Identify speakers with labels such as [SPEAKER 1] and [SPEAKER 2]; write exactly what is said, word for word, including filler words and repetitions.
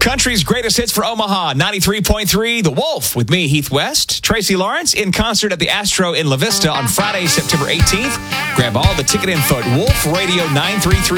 [SPEAKER 1] Country's greatest hits for Omaha, ninety-three point three, The Wolf, with me, Heath West. Tracy Lawrence in concert at the Astro in La Vista on Friday, September eighteenth. Grab all the ticket info at wolf radio nine three three